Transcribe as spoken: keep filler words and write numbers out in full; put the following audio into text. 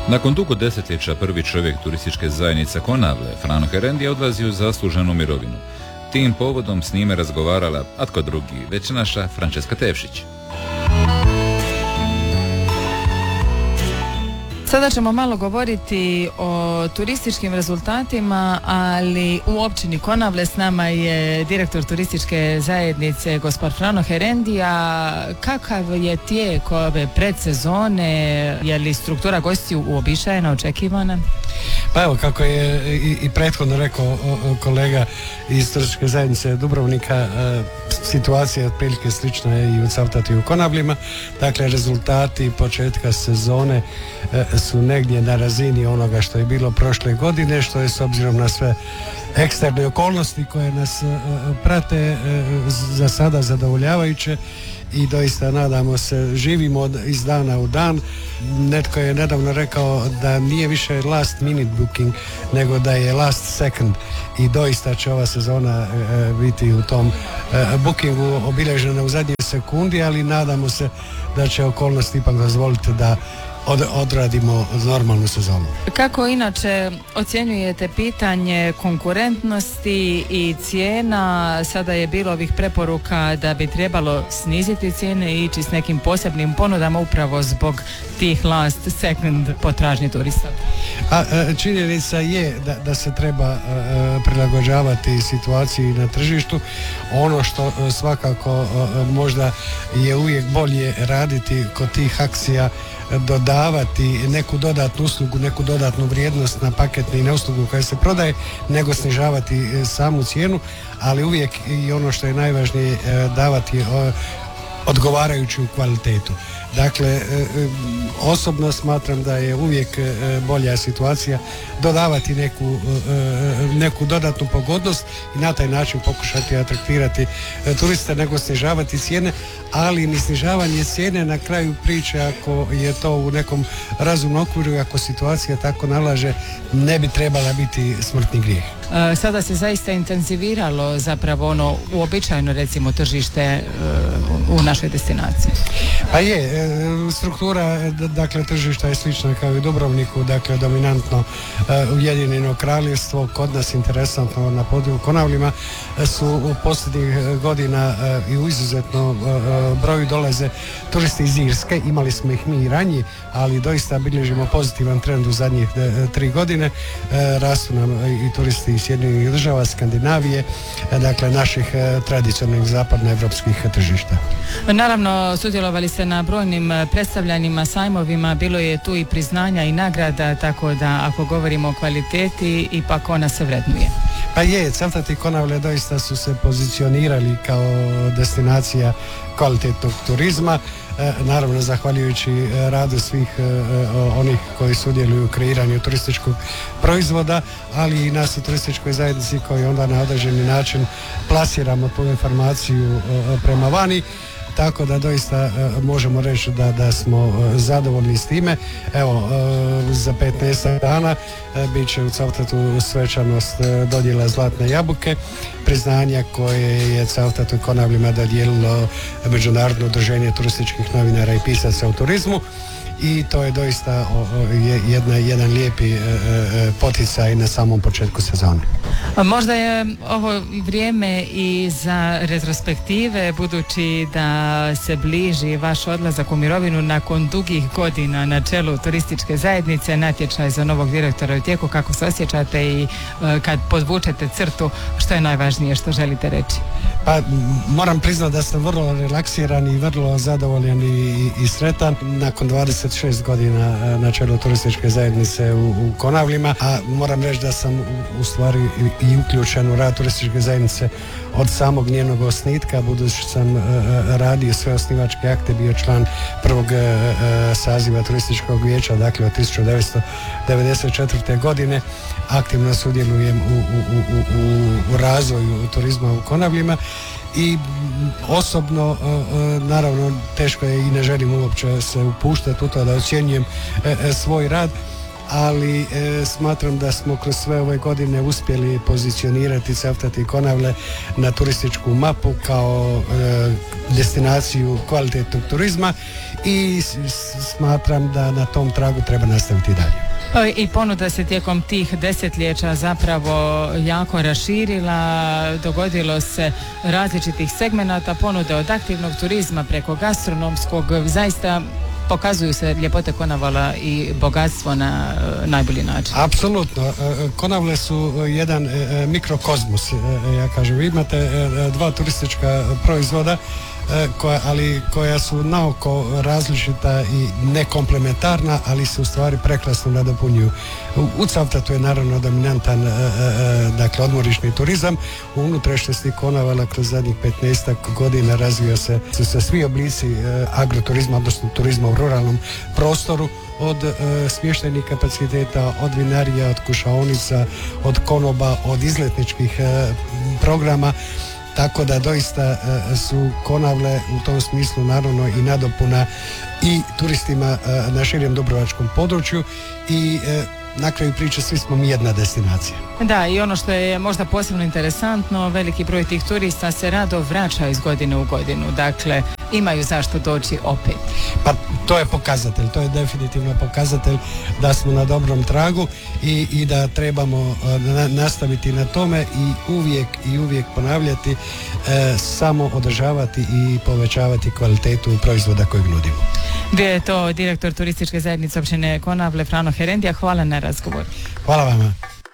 Nakon dugo desetljeća prvi čovjek turističke zajednice Konavle, Frano Herendi, odlazi u zasluženu mirovinu. Tim povodom s njime razgovarala, a tko drugi, već naša Frančeska Tevšić. Sada ćemo malo govoriti o turističkim rezultatima, ali u općini Konavle s nama je direktor turističke zajednice gospod Frano Herendi. A kakav je tijek ove predsezone? Je li struktura gostiju uobičajena, očekivana? Pa evo, kako je i, i prethodno rekao o, o, kolega iz turističke zajednice Dubrovnika, e, situacija je otprilike slična i u Cavtatu i u Konavlima. Dakle, rezultati početka sezone e, su negdje na razini onoga što je bilo prošle godine, što je s obzirom na sve eksterne okolnosti koje nas e, prate e, za sada zadovoljavajuće. I doista nadamo se, živimo iz dana u dan. Netko je nedavno rekao da nije više last minute booking, nego da je last second, i doista će ova sezona e, biti u tom e, bookingu obilježena u zadnjoj sekundi, ali nadamo se da će okolnosti ipak dozvoliti da Od, odradimo normalnu sezonu. Kako inače ocjenjujete pitanje konkurentnosti i cijena? Sada je bilo ovih preporuka da bi trebalo sniziti cijene i ići s nekim posebnim ponudama upravo zbog tih last second potražnje turista. A, činjenica je da, da se treba a, prilagođavati situaciji na tržištu. Ono što svakako a, možda je uvijek bolje raditi kod tih akcija, dodavati neku dodatnu uslugu, neku dodatnu vrijednost na paketni na uslugu koja se prodaje, nego snižavati samu cijenu, ali uvijek i ono što je najvažnije, davati odgovarajuću kvalitetu. Dakle, osobno smatram da je uvijek bolja situacija dodavati neku, neku dodatnu pogodnost i na taj način pokušati atraktirati turiste, nego snižavati cijene, ali ni snižavanje cijene na kraju priče, ako je to u nekom razumnom okviru, ako situacija tako nalaže, ne bi trebala biti smrtni grijeh. Sada se zaista intenziviralo zapravo ono uobičajeno, recimo, tržište u našoj destinaciji. Pa je, struktura, dakle, tržišta je slična kao i u Dubrovniku, dakle, dominantno Ujedinjeno Kraljevstvo. Kod nas interesantno na području Konavlima su u posljednjih godina i u izuzetno broju dolaze turisti iz Irske. Imali smo ih mi i ranije, ali doista bilježimo pozitivan trend u zadnjih tri godine. Rastu nam i turisti iz Sjedinjenih Država, Skandinavije, dakle, naših tradicionalnih zapadnoevropskih tržišta. Naravno, sudjelovali ste na brojnim predstavljanjima, sajmovima, bilo je tu i priznanja i nagrada, tako da ako govorimo o kvaliteti, ipak ona se vrednuje. Pa je, Cavtat i Konavle doista su se pozicionirali kao destinacija kvalitetnog turizma, e, naravno zahvaljujući radu svih e, onih koji sudjeluju u kreiranju turističkog proizvoda, ali i nas u turističkoj zajednici koji onda na određeni način plasiramo tu informaciju e, prema vani. Tako da doista e, možemo reći da, da smo e, zadovoljni s time. Evo, e, za petnaest dana e, bit će u Cavtatu svečanost e, dodjela Zlatne jabuke, priznanja koje je Cavtatu i Konavlima dodijelilo Međunarodno udruženje turističkih novinara i pisaca u turizmu. I to je doista o, o, jedna, jedan lijepi e, e, poticaj na samom početku sezone. A možda je ovo vrijeme i za retrospektive, budući da se bliži vaš odlazak u mirovinu nakon dugih godina na čelu turističke zajednice, natječaj za novog direktora u tijeku. Kako se osjećate i e, kad podvučete crtu, što je najvažnije što želite reći? Pa moram priznati da sam vrlo relaksiran i vrlo zadovoljan i, i sretan nakon dvadeset šest godina na čelu turističke zajednice u, u Konavlima, a moram reći da sam u, u stvari i, i uključen u rad turističke zajednice od samog njenog osnitka, budući sam uh, radio sve osnivačke akte, bio član prvog uh, saziva turističkog vijeća, dakle od tisuću devetsto devedeset četvrte godine aktivno sudjelujem u, u, u, u, u razvoju turizma u Konavlima. I osobno, naravno, teško je i ne želim uopće se upuštati u to da ocjenjujem svoj rad, ali e, smatram da smo kroz sve ove godine uspjeli pozicionirati Cavtat i Konavle na turističku mapu kao e, destinaciju kvalitetnog turizma i s- s- smatram da na tom tragu treba nastaviti dalje. I ponuda se tijekom tih desetljeća zapravo jako raširila, dogodilo se različitih segmenata, ponude od aktivnog turizma preko gastronomskog, zaista pokazuju se ljepote Konavala i bogatstvo na e, najbolji način. Apsolutno. E, Konavle su jedan e, mikrokozmos, e, ja kažem. Vi imate e, dva turistička proizvoda, e, koja, ali koja su naoko različita i nekomplementarna, ali se u stvari prekrasno nadopunjuju. U, u Cavtatu je naravno dominantan e, e, dakle odmorišni turizam. U unutrašnjosti Konavala kroz zadnjih petnaestak godina razvio se su se svi oblici e, agroturizma, odnosno turizma u ruralnom prostoru, od e, smještajnih kapaciteta, od vinarija, od kušaonica, od konoba, od izletničkih e, programa, tako da doista e, su Konavle u tom smislu naravno i nadopuna i turistima e, na širem dubrovačkom području i e, na kraju priče svi smo mi jedna destinacija. Da, i ono što je možda posebno interesantno, veliki broj tih turista se rado vraća iz godine u godinu, dakle imaju zašto doći opet. Pa to je pokazatelj, to je definitivno pokazatelj da smo na dobrom tragu i, i da trebamo e, na, nastaviti na tome i uvijek i uvijek ponavljati, e, samo održavati i povećavati kvalitetu proizvoda kojeg nudimo. Bio je to direktor turističke zajednice općine Konavle Frano Herendija, hvala na razgovor. Hvala vama.